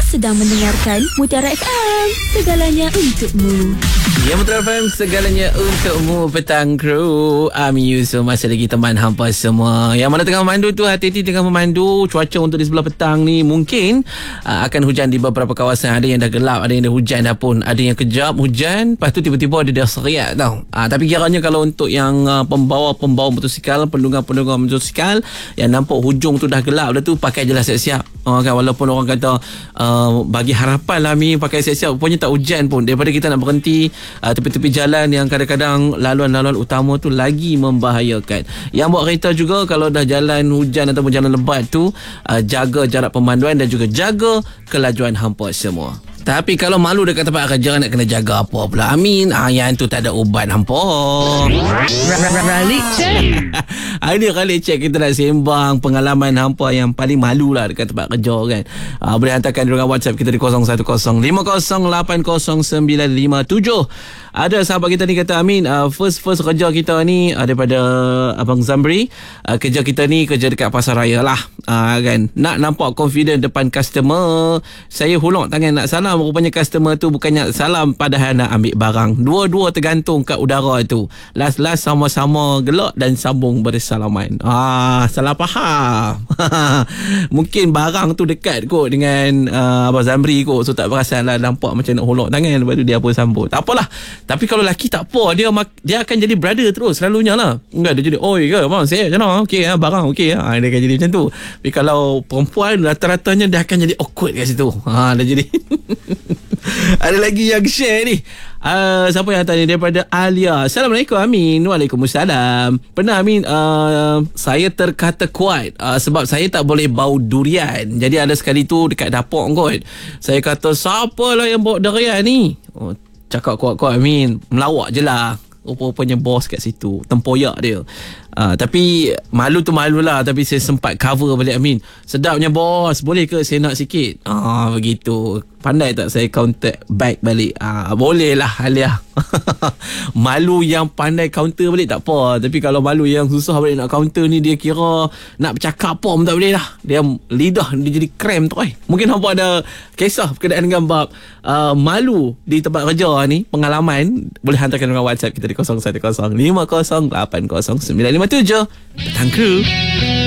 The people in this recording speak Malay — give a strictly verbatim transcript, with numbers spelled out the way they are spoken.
sedang mendengarkan Mutiara F M, segalanya untukmu. Ya, Mutiara F M, segalanya untukmu. Petang kru, Ami Yusof, masih lagi teman hampa semua. Yang mana tengah memandu tu, hati-hati tengah memandu. Cuaca untuk di sebelah petang ni mungkin uh, akan hujan di beberapa kawasan. Ada yang dah gelap, ada yang dah hujan dah pun. Ada yang kejap hujan, lepas tu tiba-tiba dia dah seriat tau. Uh, tapi kiranya kalau untuk yang uh, pembawa-pembawa motosikal, penunggang-penunggang motosikal yang nampak hujung tu dah gelap dah tu, pakai je lah siap-siap. Uh, kan, walaupun orang kata uh, bagi harapan lah Mi, pakai siap-siap, rupanya tak hujan pun. Daripada kita nak berhenti uh, tepi-tepi jalan yang kadang-kadang laluan-laluan utama tu lagi membahayakan. Yang bawa kereta juga, kalau dah jalan hujan ataupun jalan lebat tu, uh, jaga jarak pemanduan dan juga jaga kelajuan hampa semua. Tapi kalau malu dekat tempat kerja, nak kena jaga apa pula, Amin? Ah, yang tu tak ada ubat hampa. Ralik check. Ini ralik check, kita nak sembang pengalaman hampa yang paling malu lah dekat tempat kerja kan. Ah, boleh hantarkan dengan WhatsApp kita di kosong satu kosong lima kosong lapan kosong sembilan lima tujuh. Ada sahabat kita ni kata, Amin, uh, first first kerja kita ni uh, daripada Abang Zamri, uh, kerja kita ni kerja dekat pasar raya lah, uh, kan. Nak nampak confident depan customer, saya hulur tangan nak salam. Rupanya customer tu bukannya salam, padahal nak ambil barang. Dua-dua tergantung kat udara tu. Last-last sama-sama gelak dan sambung bersalaman. Ah, salah faham. Mungkin barang tu dekat kot dengan uh, Abang Zamri kot, so tak perasan lah, nampak macam nak hulur tangan, lepas tu dia pun sambut. Tak apalah. Tapi kalau lelaki tak apa, dia dia akan jadi brother terus selalunya lah. Enggak, dia jadi, oi ke abang, saya macam mana, okey, barang okey, ha, dia akan jadi macam tu. Tapi kalau perempuan, rata-ratanya dia akan jadi awkward kat situ. Ha, dia jadi ada lagi yang share ni. Uh, siapa yang tanya? Daripada Alia. Assalamualaikum Amin. Waalaikumsalam. Pernah Amin, uh, saya terkata kuat uh, sebab saya tak boleh bau durian. Jadi ada sekali tu dekat dapur kot, saya kata, siapa lah yang bawa durian ni? Oh, cakap kuat-kuat Amin, melawak je lah. Rupa-rupanya bos kat situ, tempoyak dia. Uh, tapi malu tu malu lah, tapi saya sempat cover balik Amin. Sedapnya bos, boleh ke saya nak sikit? Ah, begitu. Pandai tak saya counter back balik? Ah, boleh lah Alia. Malu yang pandai counter balik tak apa, tapi kalau malu yang susah balik nak counter ni, dia kira nak bercakap apa pun tak boleh lah. Dia lidah dia jadi krem tu eh. Mungkin hampa ada kisah berkenaan dengan bab uh, malu di tempat kerja ni, pengalaman, boleh hantarkan dengan WhatsApp kita di kosong satu kosong lima kosong lapan kosong sembilan lima tujuh. Petang Kru.